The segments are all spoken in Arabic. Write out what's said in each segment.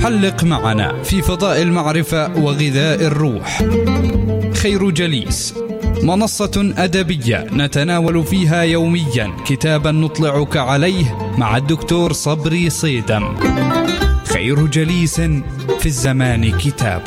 حلق معنا في فضاء المعرفة وغذاء الروح. خير جليس، منصة أدبية نتناول فيها يوميا كتابا نطلعك عليه مع الدكتور صبري صيدم. خير جليس في الزمان كتاب.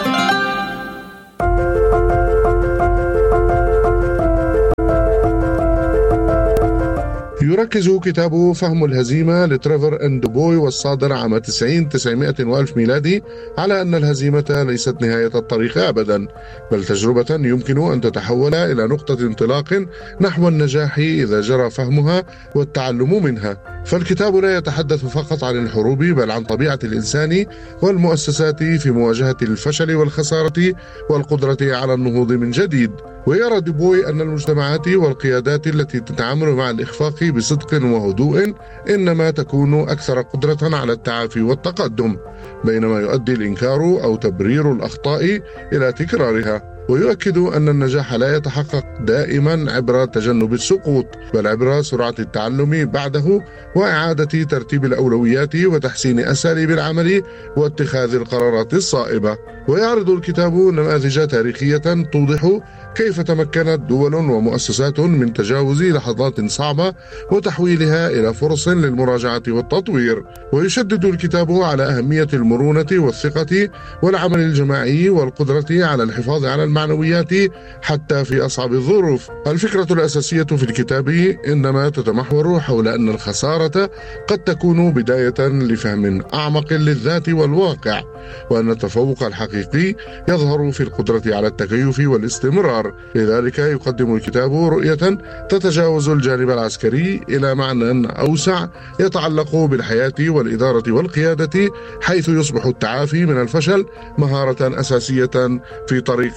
يركز كتاب فهم الهزيمة لتريفر اند بوي والصادر عام 90 وألف ميلادي على أن الهزيمة ليست نهاية الطريق أبدا، بل تجربة يمكن أن تتحول إلى نقطة انطلاق نحو النجاح إذا جرى فهمها والتعلم منها. فالكتاب لا يتحدث فقط عن الحروب، بل عن طبيعة الإنسان والمؤسسات في مواجهة الفشل والخسارة والقدرة على النهوض من جديد. ويرى ديبوي أن المجتمعات والقيادات التي تتعامل مع الإخفاق بصدق وهدوء إنما تكون أكثر قدرة على التعافي والتقدم، بينما يؤدي الإنكار أو تبرير الأخطاء إلى تكرارها. ويؤكد أن النجاح لا يتحقق دائما عبر تجنب السقوط، بل عبر سرعة التعلم بعده وإعادة ترتيب الأولويات وتحسين أساليب العمل واتخاذ القرارات الصائبة. ويعرض الكتاب نماذج تاريخية توضح كيف تمكنت دول ومؤسسات من تجاوز لحظات صعبة وتحويلها إلى فرص للمراجعة والتطوير. ويشدد الكتاب على أهمية المرونة والثقة والعمل الجماعي والقدرة على الحفاظ على المعنويات حتى في أصعب الظروف. الفكرة الأساسية في الكتاب إنما تتمحور حول أن الخسارة قد تكون بداية لفهم أعمق للذات والواقع، وأن التفوق الحقيقي يظهر في القدرة على التكيف والاستمرار. لذلك يقدم الكتاب رؤية تتجاوز الجانب العسكري إلى معنى أوسع يتعلق بالحياة والإدارة والقيادة، حيث يصبح التعافي من الفشل مهارة أساسية في طريق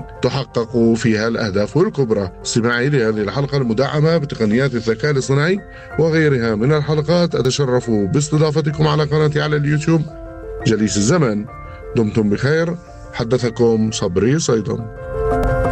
تحقق فيها الأهداف الكبرى. استماعي لهذه الحلقة المدعمة بتقنيات الذكاء الاصطناعي وغيرها من الحلقات، أتشرف باستضافتكم على قناتي على اليوتيوب جليس الزمان. دمتم بخير، حدثكم صبري صيدم.